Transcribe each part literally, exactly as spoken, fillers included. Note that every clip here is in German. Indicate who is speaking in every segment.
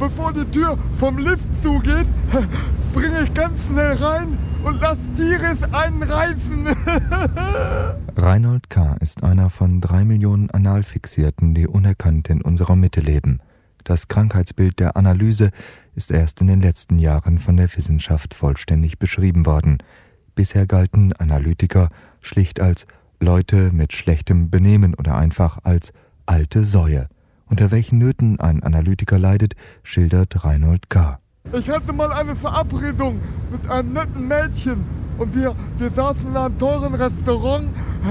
Speaker 1: bevor die Tür vom Lift zugeht, springe ich ganz schnell rein und lass Tiris einen reißen.
Speaker 2: Reinhold K. ist einer von drei Millionen Analfixierten, die unerkannt in unserer Mitte leben. Das Krankheitsbild der Analyse ist erst in den letzten Jahren von der Wissenschaft vollständig beschrieben worden. Bisher galten Analytiker schlicht als Leute mit schlechtem Benehmen oder einfach als alte Säue. Unter welchen Nöten ein Analytiker leidet, schildert Reinhold K.
Speaker 1: Ich hatte mal eine Verabredung mit einem netten Mädchen und wir, wir saßen in einem teuren Restaurant,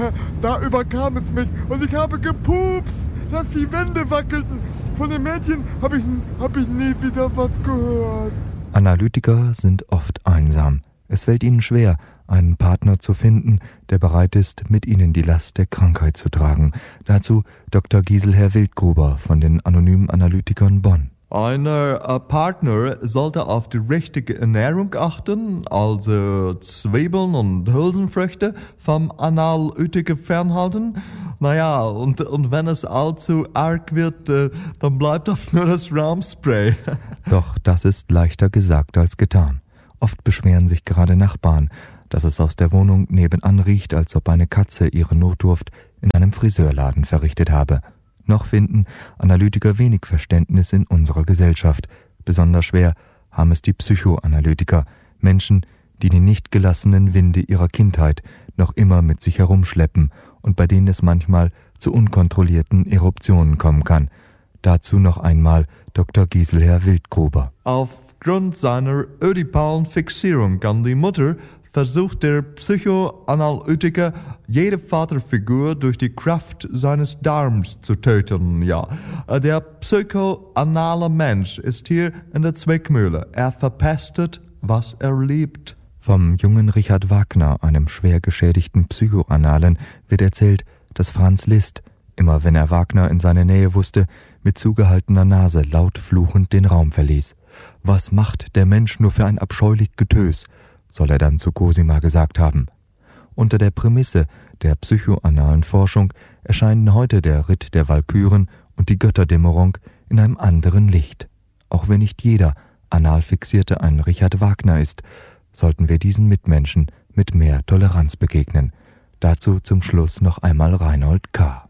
Speaker 1: da überkam es mich und ich habe gepupst, dass die Wände wackelten. Von dem Mädchen habe ich, hab ich nie wieder was gehört.
Speaker 2: Analytiker sind oft einsam. Es fällt ihnen schwer, einen Partner zu finden, der bereit ist, mit ihnen die Last der Krankheit zu tragen. Dazu Doktor Giselher Wildgruber von den Anonymen Analytikern Bonn.
Speaker 3: Ein äh, Partner sollte auf die richtige Ernährung achten, also Zwiebeln und Hülsenfrüchte vom Analytiker fernhalten. Naja, und, und wenn es allzu arg wird, äh, dann bleibt oft nur das Raumspray.
Speaker 2: Doch das ist leichter gesagt als getan. Oft beschweren sich gerade Nachbarn, dass es aus der Wohnung nebenan riecht, als ob eine Katze ihre Notdurft in einem Friseurladen verrichtet habe. Noch finden Analytiker wenig Verständnis in unserer Gesellschaft. Besonders schwer haben es die Psychoanalytiker, Menschen, die die nicht gelassenen Winde ihrer Kindheit noch immer mit sich herumschleppen und bei denen es manchmal zu unkontrollierten Eruptionen kommen kann. Dazu noch einmal Doktor Giselher Wildgruber.
Speaker 3: Aufgrund seiner ödipalen Fixierung an die Mutter versucht der Psychoanalytiker, jede Vaterfigur durch die Kraft seines Darms zu töten. Ja, der psychoanale Mensch ist hier in der Zwickmühle. Er verpestet, was er liebt.
Speaker 2: Vom jungen Richard Wagner, einem schwer geschädigten Psychoanalen, wird erzählt, dass Franz Liszt, immer wenn er Wagner in seine Nähe wusste, mit zugehaltener Nase laut fluchend den Raum verließ. Was macht der Mensch nur für ein abscheulich Getös, soll er dann zu Cosima gesagt haben. Unter der Prämisse der psychoanalen Forschung erscheinen heute der Ritt der Walküren und die Götterdämmerung in einem anderen Licht. Auch wenn nicht jeder Analfixierte ein Richard Wagner ist, sollten wir diesen Mitmenschen mit mehr Toleranz begegnen. Dazu zum Schluss noch einmal Reinhold K.